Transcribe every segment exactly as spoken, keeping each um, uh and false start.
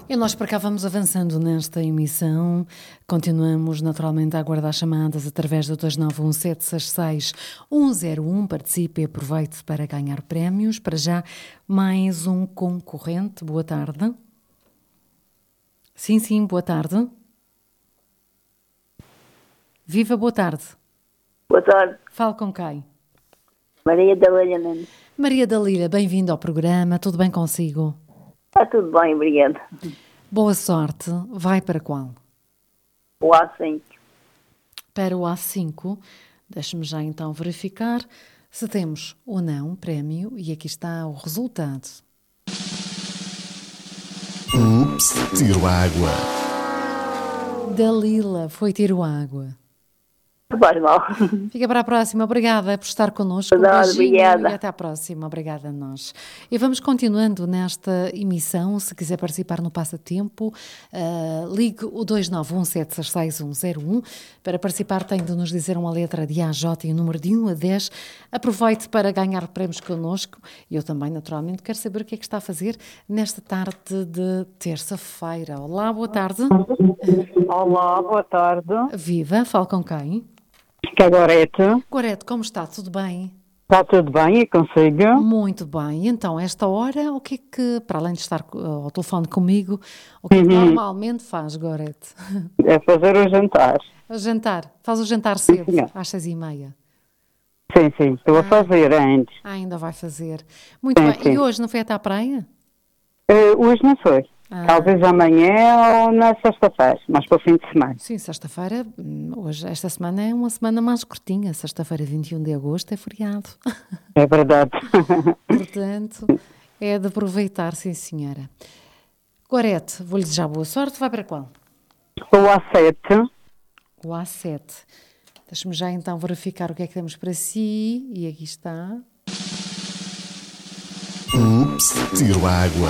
E nós para cá vamos avançando nesta emissão. Continuamos naturalmente a aguardar chamadas através do dois nove um sete seis seis um zero um. Participe e aproveite para ganhar prémios. Para já, mais um concorrente. Boa tarde. Sim, sim, boa tarde. Viva, boa tarde. Boa tarde. Falo com quem? Maria da Lilha Mendes. Maria da Lilha, bem-vindo ao programa. Tudo bem consigo? Está tudo bem, obrigada. Boa sorte. Vai para qual? O A cinco. Para o A cinco. Deixe-me já então verificar se temos ou não prémio. E aqui está o resultado. Ups, tiro água. Dalila, foi tiro água. Não faz mal. Fica para a próxima. Obrigada por estar connosco. Um Obrigada, beijinho obrigada. e até à próxima. Obrigada a nós. E vamos continuando nesta emissão. Se quiser participar no passatempo, uh, ligue o dois nove um sete seis seis um zero um. Para participar tem de nos dizer uma letra de A a J e o número de um a dez. Aproveite para ganhar prémios connosco. E eu também, naturalmente, quero saber o que é que está a fazer nesta tarde de terça-feira. Olá, boa tarde. Olá, boa tarde. Viva, falo com quem? Que é Gorete. Gorete, como está? Tudo bem? Está tudo bem e consigo? Muito bem. Então, esta hora, o que é que, para além de estar uh, ao telefone comigo, o que é que Uhum. normalmente faz, Gorete? É fazer o jantar. O jantar. Faz o jantar cedo, senhora. às seis e meia. Sim, sim, estou a Ah. fazer antes. Ah, ainda vai fazer. Muito Sim, bem. sim. E hoje não foi até à praia? Eh, hoje não foi. Ah. Talvez amanhã ou na sexta-feira, mas para o fim de semana. Sim, sexta-feira. hum, Hoje, esta semana é uma semana mais curtinha. Sexta-feira, vinte e um de agosto, é feriado. É verdade. Portanto, é de aproveitar, sim, senhora. Gorete, vou-lhe desejar boa sorte. Vai para qual? O A sete. O A sete. Deixa-me já então verificar o que é que temos para si. E aqui está. Ups, tiro água.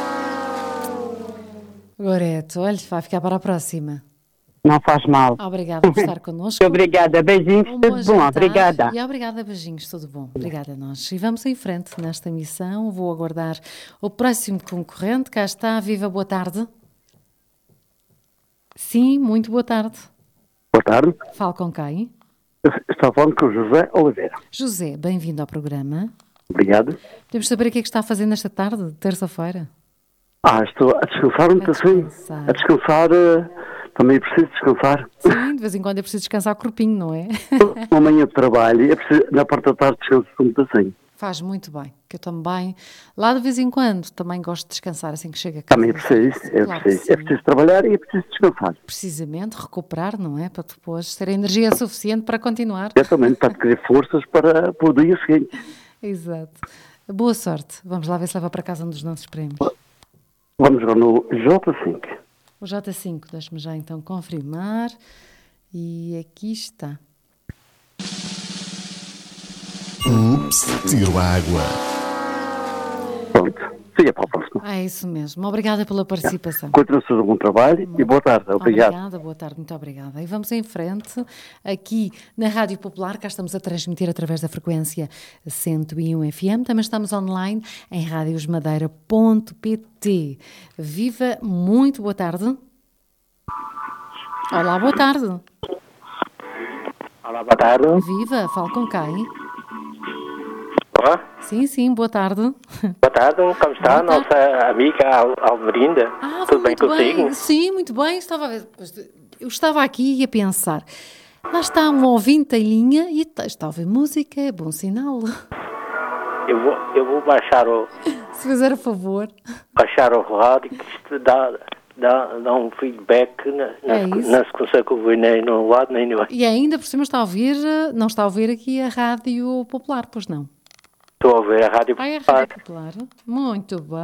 Gorete, olha, vai ficar para a próxima. Não faz mal. Obrigada por estar connosco. Obrigada, beijinhos, Um tudo bom, jantar. obrigada. E obrigada, beijinhos, tudo bom. Obrigada a nós. E vamos em frente nesta emissão. Vou aguardar o próximo concorrente. Cá está. Viva, boa tarde. Sim, muito boa tarde. Boa tarde, Falo com quem? estou falando com o José Oliveira. José, bem-vindo ao programa. Obrigado. Podemos saber o que é que está a fazer nesta tarde, terça-feira? Ah, estou a descansar muito A assim. descansar. A descansar, eh, também preciso descansar. Sim, de vez em quando é preciso descansar o corpinho, não é? Uma manhã de trabalho, é preciso, na parte da tarde descanso muito assim. Faz muito bem, que eu também, lá de vez em quando, também gosto de descansar assim que chega a casa. Também é preciso, é Claro que preciso. É sim. preciso trabalhar e é preciso descansar. Precisamente, recuperar, não é? Para depois ter energia suficiente para continuar. Exatamente, para adquirir forças para, para o dia seguinte. Exato. Boa sorte. Vamos lá ver se leva para casa um dos nossos prémios. Vamos agora no J cinco. O J cinco, deixe-me já então confirmar. E aqui está. Ups, tiro água. Pronto, siga para o próximo. Ah, é isso mesmo. Obrigada pela participação. Continuação de um bom trabalho e boa tarde. Obrigado. Obrigada, boa tarde, muito obrigada. E vamos em frente, aqui na Rádio Popular, cá estamos a transmitir através da frequência cento e um F M, também estamos online em radiosmadeira ponto pt. Viva, muito boa tarde. Olá, boa tarde. Olá, boa tarde. Viva, falo com quem? Olá, Sim, sim, boa tarde. boa tarde. Como está a Boa tarde. nossa amiga Al- Alverinda? Ah, Tudo bem muito consigo? Sim, muito bem. Estava a ver. Eu estava aqui a pensar. Lá está um ouvinte em linha e está está a ouvir música, é bom sinal. Eu vou, eu vou baixar o, Se fizer a favor. baixar o rádio, que isto dá, dá, dá um feedback, na, É não, se, isso. não se consegue ouvir nem no lado nem no outro. E ainda por cima está a ouvir, eh, não está a ouvir aqui a Rádio Popular, pois não? Estou a ouvir a rádio. Ah, é a Rádio Popular. Muito bem.